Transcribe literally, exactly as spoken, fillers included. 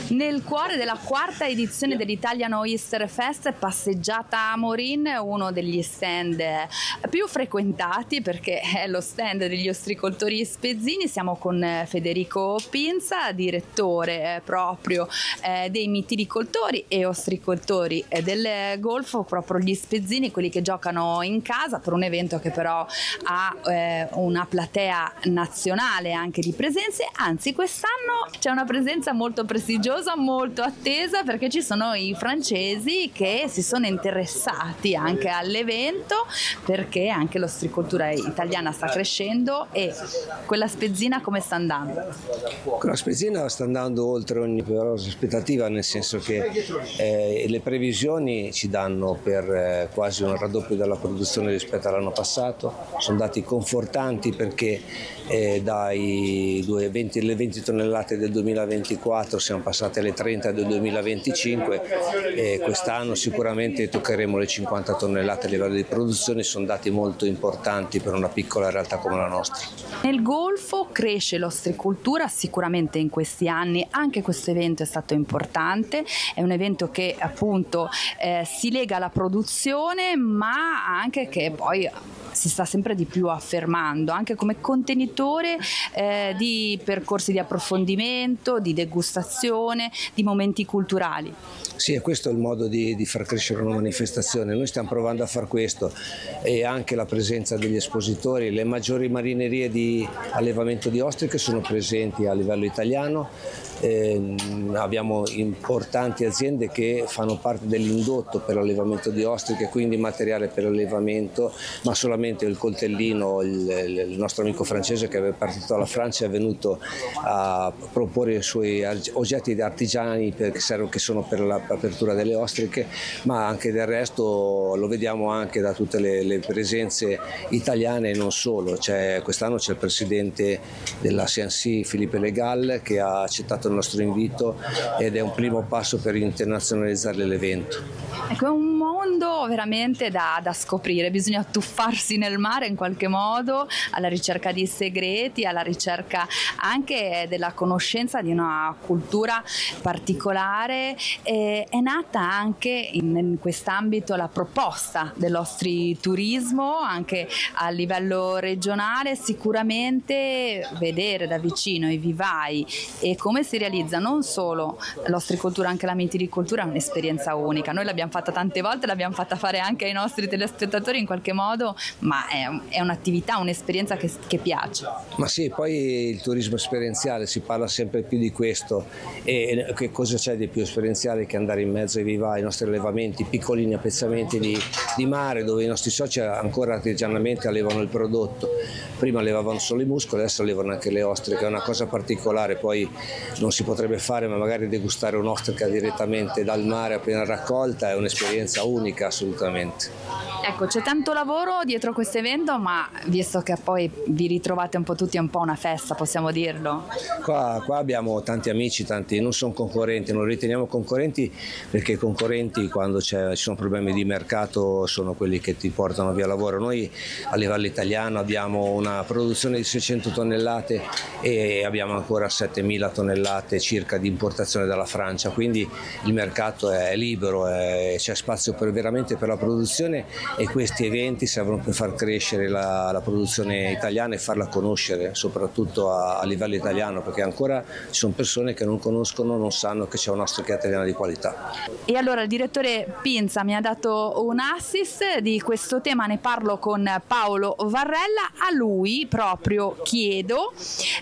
Nel cuore della quarta edizione dell'Italian Oyster Fest, passeggiata a Morin, uno degli stand più frequentati perché è lo stand degli ostricoltori spezzini. Siamo con Federico Pinza, direttore eh, proprio eh, dei mitilicoltori e ostricoltori eh, del Golfo, proprio gli spezzini, quelli che giocano in casa, per un evento che però ha eh, una platea nazionale anche di presenze. Anzi, quest'anno c'è una presenza molto prestigiosa, molto attesa, perché ci sono i francesi che si sono interessati anche all'evento, perché anche l'ostricoltura italiana sta crescendo. E quella spezzina come sta andando? Quella spezzina sta andando oltre ogni aspettativa, nel senso che eh, le previsioni ci danno per eh, quasi un raddoppio della produzione rispetto all'anno passato. Sono dati confortanti perché eh, dai venti, le venti tonnellate del duemilaventiquattro siamo passate alle trenta del duemilaventicinque e quest'anno sicuramente toccheremo le cinquanta tonnellate a livello di produzione. Sono dati molto importanti per una piccola realtà come la nostra. Nel Golfo cresce l'ostricoltura sicuramente in questi anni, anche questo evento è stato importante, è un evento che appunto eh, si lega alla produzione, ma anche che poi si sta sempre di più affermando anche come contenitore eh, di percorsi di approfondimento, di degustazione, di momenti culturali. Sì, e questo è il modo di, di far crescere una manifestazione. Noi stiamo provando a far questo, e anche la presenza degli espositori. Le maggiori marinerie di allevamento di ostriche sono presenti a livello italiano. Eh, abbiamo importanti aziende che fanno parte dell'indotto per l'allevamento di ostriche, quindi materiale per l'allevamento, ma solamente il coltellino, il, il nostro amico francese che è partito dalla Francia è venuto a proporre i suoi oggetti artigiani che, servono, che sono per l'apertura delle ostriche, ma anche del resto lo vediamo anche da tutte le, le presenze italiane e non solo. C'è, quest'anno c'è il presidente della C N C, Philippe Legal, che ha accettato il nostro invito ed è un primo passo per internazionalizzare l'evento. Ecco, è un mondo veramente da, da scoprire, bisogna tuffarsi nel mare in qualche modo, alla ricerca di segreti, alla ricerca anche della conoscenza di una cultura particolare. E è nata anche in, in quest'ambito la proposta dell'ostriturismo anche a livello regionale. Sicuramente vedere da vicino i vivai e come si realizza non solo l'ostricoltura, anche la mitilicoltura è un'esperienza unica. Noi l'abbiamo fatta tante volte, l'abbiamo fatta fare anche ai nostri telespettatori in qualche modo, ma è, è un'attività, un'esperienza che, che piace. Ma sì, poi il turismo esperienziale, si parla sempre più di questo, e che cosa c'è di più esperienziale che andare in mezzo ai vivai, ai nostri allevamenti, piccolini appezzamenti di, di mare, dove i nostri soci ancora artigianamente allevano il prodotto. Prima allevavano solo i muscoli, adesso allevano anche le ostriche, è una cosa particolare. Poi non si potrebbe fare, ma magari degustare un'ostrica direttamente dal mare appena raccolta è un'esperienza unica assolutamente. Ecco, c'è tanto lavoro dietro questo evento, ma visto che poi vi ritrovate un po' tutti, è un po' una festa, possiamo dirlo? Qua, qua abbiamo tanti amici, tanti non sono concorrenti, non riteniamo concorrenti perché i concorrenti, quando c'è, ci sono problemi di mercato, sono quelli che ti portano via lavoro. Noi a livello italiano abbiamo una produzione di seicento tonnellate e abbiamo ancora settemila tonnellate circa di importazione dalla Francia, quindi il mercato è libero, è, c'è spazio per, veramente per la produzione, e questi eventi servono per far crescere la, la produzione italiana e farla conoscere soprattutto a, a livello italiano, perché ancora ci sono persone che non conoscono, non sanno che c'è un'ostrica italiana di qualità. E allora il direttore Pinza mi ha dato un assist di questo tema, ne parlo con Paolo Varrella. A lui proprio chiedo